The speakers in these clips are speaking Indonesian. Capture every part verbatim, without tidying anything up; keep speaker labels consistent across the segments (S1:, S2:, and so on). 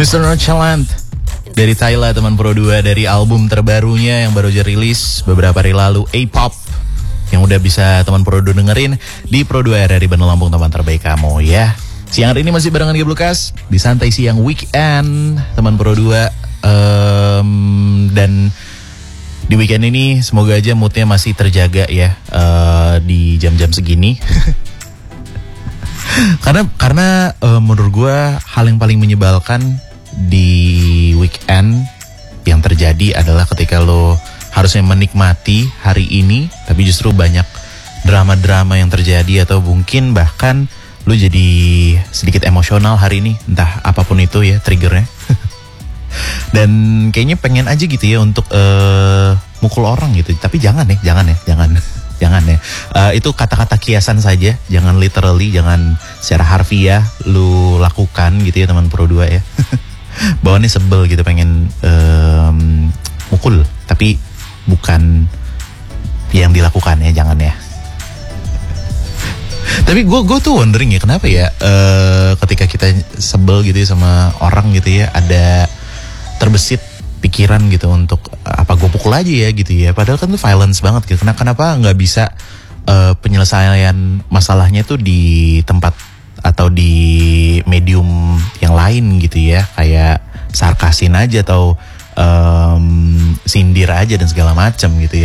S1: mister Nonchalant dari Thailand, teman Pro dua, dari album terbarunya yang baru aja rilis beberapa hari lalu, A-Pop, yang udah bisa teman Pro dua dengerin di Pro dua R R I Bandung Lampung, teman terbaik kamu ya. Siang hari ini masih barengan G Lukas di Santai Siang Weekend, teman Pro dua. um, Dan di weekend ini semoga aja moodnya masih terjaga ya uh, di jam-jam segini. Karena karena uh, menurut gue hal yang paling menyebalkan di weekend yang terjadi adalah ketika lo harusnya menikmati hari ini, tapi justru banyak drama-drama yang terjadi, atau mungkin bahkan lo jadi sedikit emosional hari ini, entah apapun itu ya triggernya. Dan kayaknya pengen aja gitu ya untuk uh, mukul orang gitu, tapi jangan ya, jangan ya, jangan. Jangan ya, uh, itu kata-kata kiasan saja, jangan literally, jangan secara harfiah lu lakukan gitu ya teman Pro dua ya. Bawaannya sebel gitu, pengen um, mukul, tapi bukan yang dilakukan ya, jangan ya. Tapi gue gue tuh wondering ya, kenapa ya uh, ketika kita sebel gitu ya sama orang gitu ya, ada terbesit pikiran gitu untuk apa gue pukul aja ya gitu ya, padahal kan tuh violence banget gitu. Kenapa kenapa nggak bisa uh, penyelesaian masalahnya tuh di tempat atau di medium yang lain gitu ya, kayak sarkasin aja atau um, sindir aja dan segala macam gitu ya.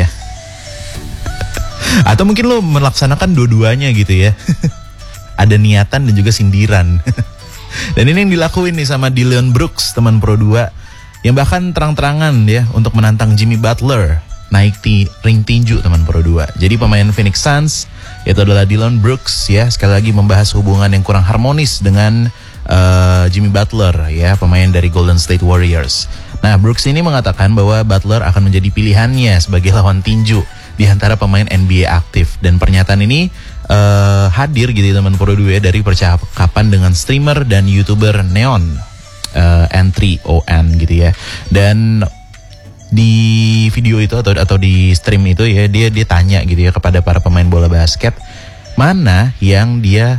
S1: Atau mungkin lo melaksanakan dua-duanya gitu ya. Ada niatan dan juga sindiran. Dan ini yang dilakuin nih sama Dillon Brooks, teman Pro dua, yang bahkan terang-terangan ya untuk menantang Jimmy Butler naik di ring tinju, teman Pro dua. Jadi pemain Phoenix Suns yaitu adalah Dillon Brooks ya, sekali lagi membahas hubungan yang kurang harmonis dengan uh, Jimmy Butler ya, pemain dari Golden State Warriors. Nah, Brooks ini mengatakan bahwa Butler akan menjadi pilihannya sebagai lawan tinju di antara pemain N B A aktif, dan pernyataan ini uh, hadir gitu teman Pro dua ya, dari percakapan dengan streamer dan YouTuber Neon Uh, N tiga O N gitu ya. Dan di video itu atau atau di stream itu ya, dia dia tanya gitu ya kepada para pemain bola basket, mana yang dia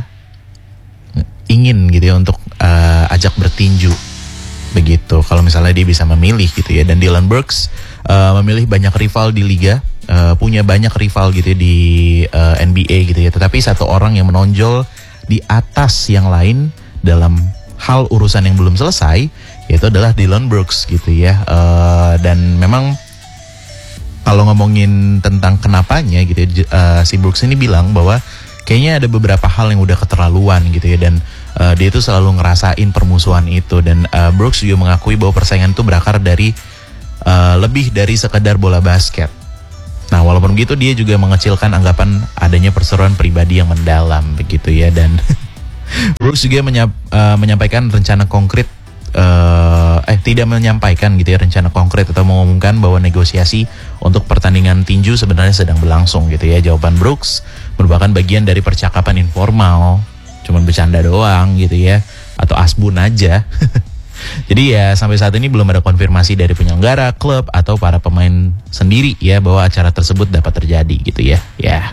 S1: ingin gitu ya untuk uh, ajak bertinju begitu, kalau misalnya dia bisa memilih gitu ya. Dan Dillon Brooks uh, memilih banyak rival di liga, uh, punya banyak rival gitu ya di uh, N B A gitu ya, tetapi satu orang yang menonjol di atas yang lain dalam hal urusan yang belum selesai, yaitu adalah Dillon Brooks gitu ya. Uh, dan memang kalau ngomongin tentang kenapanya gitu ya, uh, si Brooks ini bilang bahwa kayaknya ada beberapa hal yang udah keterlaluan gitu ya, dan uh, dia itu selalu ngerasain permusuhan itu. Dan uh, Brooks juga mengakui bahwa persaingan itu berakar dari uh, lebih dari sekedar bola basket. Nah, walaupun begitu dia juga mengecilkan anggapan adanya perseteruan pribadi yang mendalam begitu ya. Dan Brooks juga menyap, uh, menyampaikan rencana konkret, uh, eh tidak menyampaikan gitu ya rencana konkret atau mengumumkan bahwa negosiasi untuk pertandingan tinju sebenarnya sedang berlangsung gitu ya. Jawaban Brooks merupakan bagian dari percakapan informal, cuman bercanda doang gitu ya, atau asbun aja. Jadi ya sampai saat ini belum ada konfirmasi dari penyelenggara, klub, atau para pemain sendiri ya bahwa acara tersebut dapat terjadi gitu ya. Ya.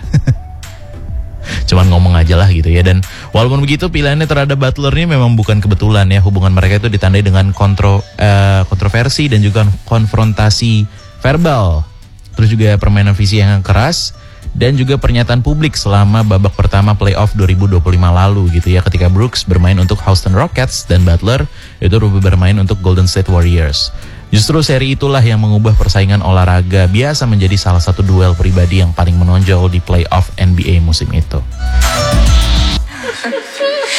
S1: Cuman ngomong aja lah gitu ya. Dan walaupun begitu, pilihannya terhadap Butler ini memang bukan kebetulan ya. Hubungan mereka itu ditandai dengan kontro, uh, kontroversi dan juga konfrontasi verbal, terus juga permainan visi yang keras, dan juga pernyataan publik selama babak pertama playoff dua ribu dua puluh lima lalu gitu ya, ketika Brooks bermain untuk Houston Rockets dan Butler itu bermain untuk Golden State Warriors. Justru seri itulah yang mengubah persaingan olahraga biasa menjadi salah satu duel pribadi yang paling menonjol di playoff N B A musim itu.